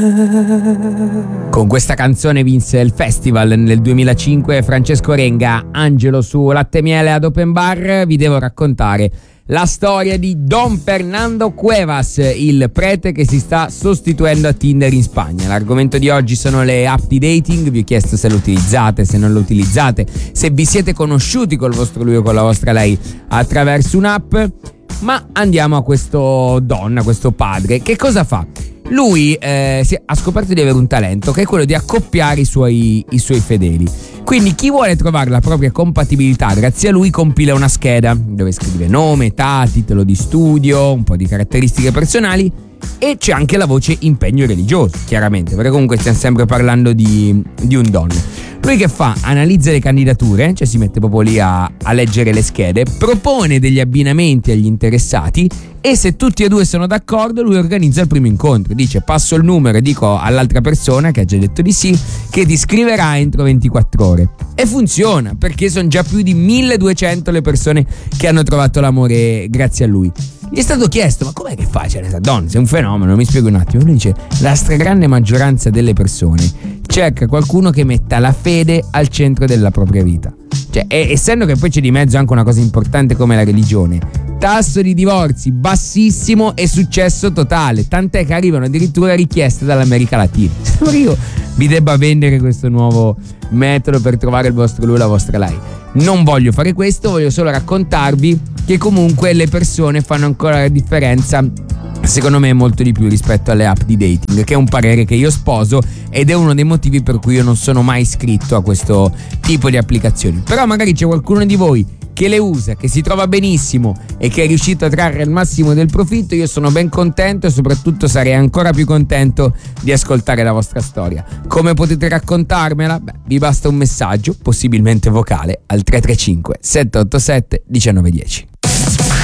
Con questa canzone vinse il festival nel 2005 Francesco Renga, Angelo su Latte Miele ad Open Bar. Vi devo raccontare la storia di Don Fernando Cuevas, il prete che si sta sostituendo a Tinder in Spagna. L'argomento di oggi sono le app di dating. Vi ho chiesto se lo utilizzate, se non lo utilizzate, se vi siete conosciuti col vostro lui o con la vostra lei attraverso un'app. Ma andiamo a questo Don, a questo padre. Che cosa fa? Lui ha scoperto di avere un talento che è quello di accoppiare i suoi fedeli. Quindi chi vuole trovare la propria compatibilità grazie a lui compila una scheda dove scrive nome, età, titolo di studio, un po' di caratteristiche personali, e c'è anche la voce impegno religioso, chiaramente, perché comunque stiamo sempre parlando di un Don. Lui che fa? Analizza le candidature, cioè si mette proprio lì a leggere le schede, propone degli abbinamenti agli interessati e se tutti e due sono d'accordo lui organizza il primo incontro. Dice: passo il numero e dico all'altra persona che ha già detto di sì che ti scriverà entro 24 ore. E funziona, perché sono già più di 1200 le persone che hanno trovato l'amore grazie a lui. Gli è stato chiesto: ma com'è che fai? Don, sei un fenomeno, mi spieghi un attimo. Lui dice: la stragrande maggioranza delle persone cerca qualcuno che metta la fede al centro della propria vita. Cioè, essendo che poi c'è di mezzo anche una cosa importante come la religione, tasso di divorzi bassissimo e successo totale, tant'è che arrivano addirittura richieste dall'America Latina. Sembra che io vi debba vendere questo nuovo metodo per trovare il vostro lui, la vostra lei. Non voglio fare questo, voglio solo raccontarvi che comunque le persone fanno ancora la differenza, secondo me molto di più rispetto alle app di dating, che è un parere che io sposo ed è uno dei motivi per cui io non sono mai iscritto a questo tipo di applicazioni. Però magari c'è qualcuno di voi che le usa, che si trova benissimo e che è riuscito a trarre il massimo del profitto. Io sono ben contento e soprattutto sarei ancora più contento di ascoltare la vostra storia. Come potete raccontarmela? Vi basta un messaggio, possibilmente vocale, al 335 787 1910.